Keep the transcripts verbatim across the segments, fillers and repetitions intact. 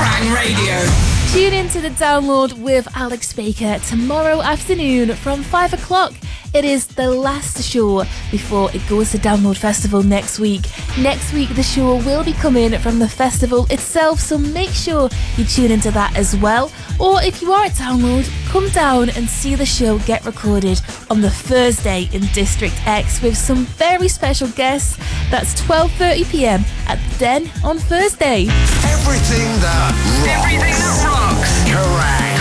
Kerrang Radio. Tune into the download with Alex Baker tomorrow afternoon from five o'clock. It is the last show before it goes to Download Festival next week. Next week, the show will be coming from the festival itself, so make sure you tune into that as well. Or if you are at Download, come down and see the show get recorded on the Thursday in District X with some very special guests. That's twelve thirty p m at the Den on Thursday. Everything that rocks. Everything that rocks. Kerrang.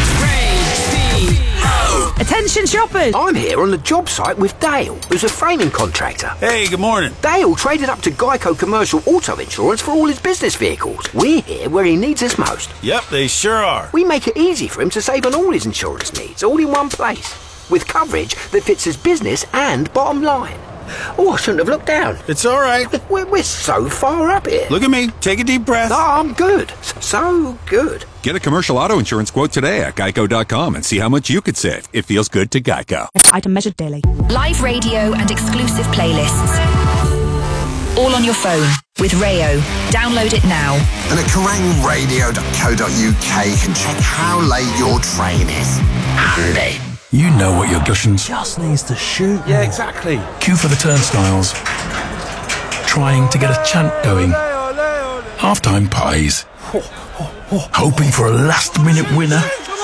Attention shoppers! I'm here on the job site with Dale, who's a framing contractor. Hey, good morning. Dale traded up to Geico Commercial Auto Insurance for all his business vehicles. We're here where he needs us most. Yep, they sure are. We make it easy for him to save on all his insurance needs, all in one place, with coverage that fits his business and bottom line. Oh, I shouldn't have looked down. It's all right. We're, we're so far up here. Look at me. Take a deep breath. Oh, I'm good. So good. Get a commercial auto insurance quote today at geico dot com and see how much you could save. It feels good to Geico. Item measured daily. Live radio and exclusive playlists. All on your phone with Rayo. Download it now. And at kerrang radio dot co dot u k can check how late your train is. Handy. You know what your cushions Just needs to shoot. Yeah, exactly. queue for the turnstiles, trying to get a chant going, half-time pies, hoping for a last-minute winner,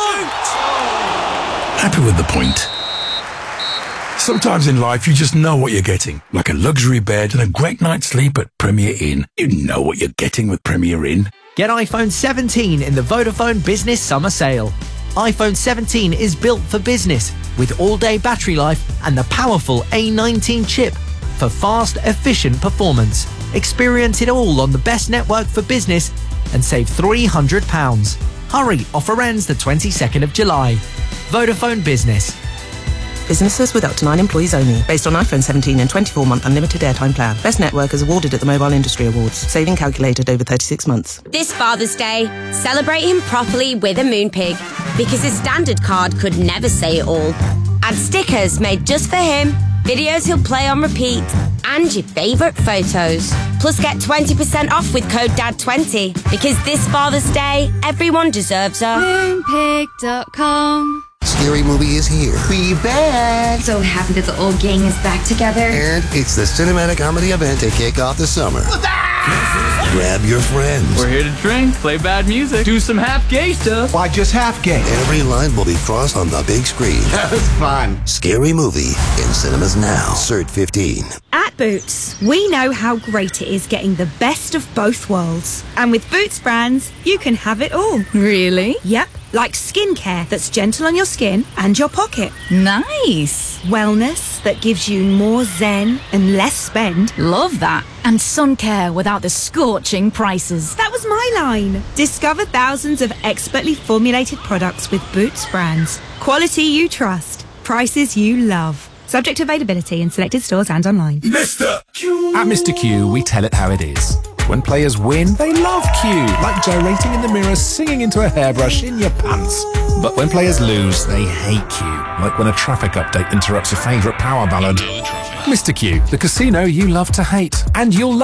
happy with the point. Sometimes in life you just know what you're getting, like a luxury bed and a great night's sleep at Premier Inn. You know what you're getting with Premier Inn. Get iPhone seventeen in the Vodafone Business Summer Sale. iPhone seventeen is built for business with all-day battery life and the powerful A nineteen chip for fast, efficient performance. Experience it all on the best network for business and save three hundred pounds. Hurry, offer ends the twenty-second of July. Vodafone Business. Businesses with up to nine employees only. Based on iPhone seventeen and twenty-four month unlimited airtime plan. Best network is awarded at the Mobile Industry Awards. Saving calculated over thirty-six months. This Father's Day, celebrate him properly with a Moonpig, because his standard card could never say it all. Add stickers made just for him, videos he'll play on repeat, and your favourite photos. Plus get twenty percent off with code D A D twenty, because this Father's Day, everyone deserves a Moonpig dot com. Scary Movie is here. Be back. So happy that the old gang is back together. And it's the cinematic comedy event to kick off the summer. Grab your friends. We're here to drink, play bad music, do some half gay stuff. Why just half gay? Every line will be crossed on the big screen. That was fun. Scary Movie in cinemas now. Cert fifteen. At Boots, we know how great it is getting the best of both worlds. And with Boots brands, you can have it all. Really? Yep. Like skincare that's gentle on your skin and your pocket. Nice. Wellness that gives you more zen and less spend. Love that. And sun care without the scorching prices. That was my line. Discover thousands of expertly formulated products with Boots brands. Quality you trust. Prices you love. Subject to availability in selected stores and online. Mister Q. At Mister Q, we tell it how it is. When players win, they love Q, like gyrating in the mirror, singing into a hairbrush in your pants. But when players lose, they hate Q, like when a traffic update interrupts your favourite power ballad. Mister Q, the casino you love to hate, and you'll love